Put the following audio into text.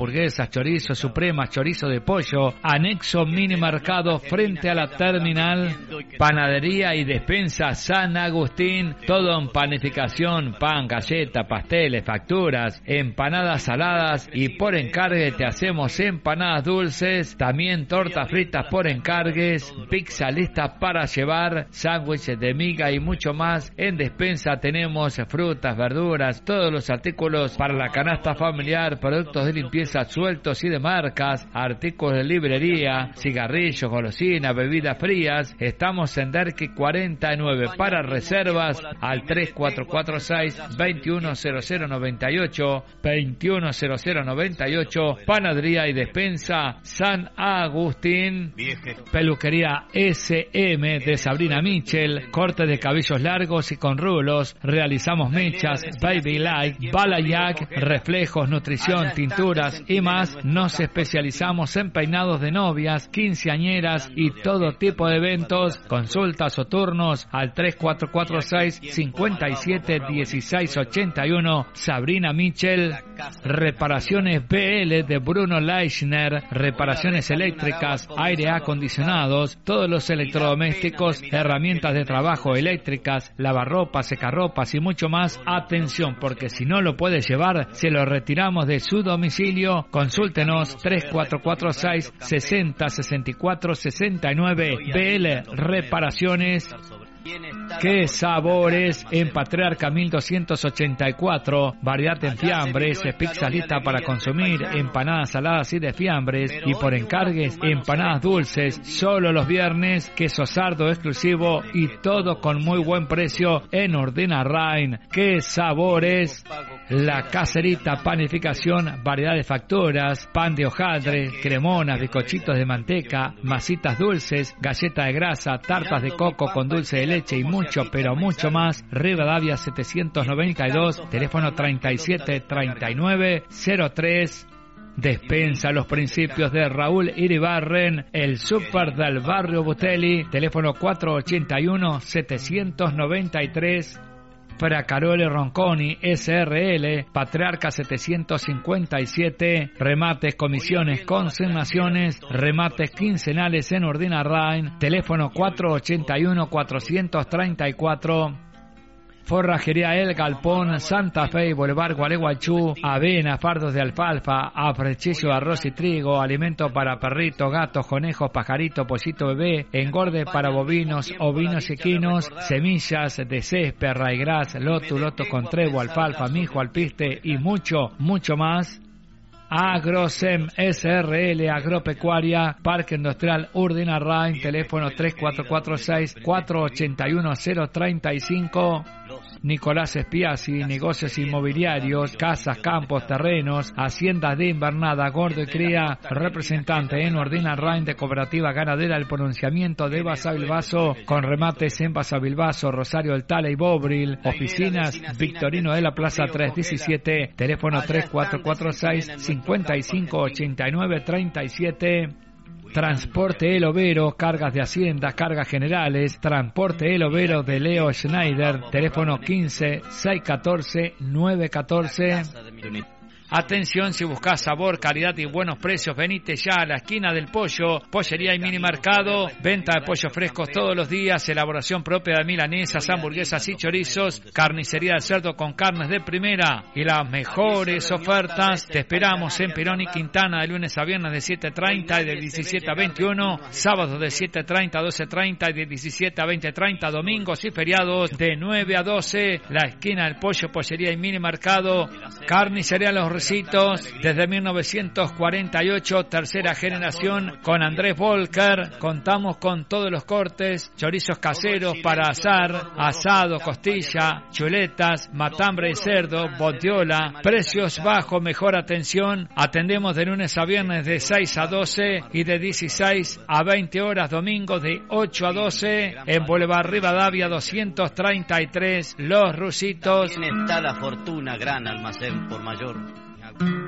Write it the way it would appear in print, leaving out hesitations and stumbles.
hamburguesas, chorizo, suprema, chorizo de pollo, anexo mini mercado frente a la terminal, panadería y despensa San Agustín, todo en panificación, pan, galleta, pasteles, facturas, empanadas saladas y por encargue te hacemos empanadas dulces, también tortas fritas por encargues, pizza lista para llevar, sándwiches de miga y mucho más. En despensa tenemos frutas, verduras, todos los artículos para la canasta familiar, productos de limpieza sueltos y de marcas, artículos de librería, cigarrillos, golosinas, bebidas frías. Estamos en Derqui 49. Para reservas al 3446-210098, 210098, panadería y despensa San Agustín. Peluquería SM de Sabrina Michel, corte de cabellos largos y con rulos, realizamos mechas, baby light, balayage, reflejos, nutrición, tinturas y más. Nos especializamos en peinados de novias, quinceañeras y todo tipo de eventos. Consultas o turnos al 3446-571681. Sabrina Michel. Reparaciones BL de Bruno Leichner, reparaciones eléctricas, aire acondicionados, todos los electrodomésticos, herramientas de trabajo eléctricas, lavarropas, secarropas y mucho más. Atención, porque si no lo puede llevar, se lo retiramos de su domicilio. Consúltenos 3446-606469. BL Reparaciones. ¡Qué sabores! En Patriarca 1284, variedad en fiambres, pizza lista para consumir, empanadas saladas y de fiambres, y por encargues, empanadas dulces, solo los viernes, queso sardo exclusivo y todo con muy buen precio en Ordina Rain. ¡Qué sabores! La Caserita Panificación, variedad de facturas, pan de hojaldre, cremonas, bizcochitos de manteca, masitas dulces, galleta de grasa, tartas de coco con dulce de leche y mucho, pero mucho más. Rivadavia 792, teléfono 373903. Despensa Los Principios de Raúl Iribarren, el súper del barrio Butelli, teléfono 481-793. Fracarole Ronconi SRL, Patriarca 757, remates, comisiones, consignaciones, remates quincenales en Ordina Rain, teléfono 481-434. Forrajería El Galpón, Santa Fe, Boulevard Gualeguaychú, avena, fardos de alfalfa, afrechillo, arroz y trigo, alimento para perrito, gatos, conejos, pajarito, pollito bebé, engorde para bovinos, ovinos y equinos, semillas de césped, raigras, loto con trevo, alfalfa, mijo, alpiste y mucho, mucho más. Agrosem SRL, Agropecuaria, Parque Industrial Ordina Rain, teléfono 3446-481-035. Nicolás Espiazzi, negocios inmobiliarios, casas, campos, terrenos, haciendas de invernada, gordo y cría, representante en Ordina Rain de Cooperativa Ganadera El Pronunciamiento de Basavilbaso, con remates en Basavilbaso, Rosario El Tala y Bobril, oficinas Victorino de la Plaza 317, teléfono 3446-558937. Transporte El Overo, cargas de Hacienda, cargas generales, Transporte El Overo de Leo Schneider, teléfono 15-614-914. Atención, si buscas sabor, calidad y buenos precios, venite ya a la esquina del pollo, pollería y mini mercado, venta de pollos frescos todos los días, elaboración propia de milanesas, hamburguesas y chorizos, carnicería de cerdo con carnes de primera y las mejores ofertas. Te esperamos en Perón y Quintana de lunes a viernes de 7:30 y de 17 a 21, sábados de 7:30 a 12:30 y de 17 a 20:30, domingos y feriados de 9 a 12, la esquina del pollo, pollería y mini mercado, carnicería Los Recitos, desde 1948, tercera generación, con Andrés Volker. Contamos con todos los cortes, chorizos caseros para asar, asado, costilla, chuletas, matambre de cerdo, bondiola, precios bajos, mejor atención. Atendemos de lunes a viernes de 6 a 12 y de 16 a 20 horas, domingos de 8 a 12, en Boulevard Rivadavia 233, Los Rusitos. Está la fortuna, gran almacén por mayor.